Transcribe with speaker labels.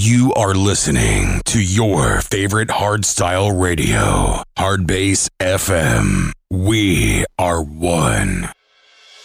Speaker 1: You are listening to your favorite hardstyle radio, Hardbass FM. We are one.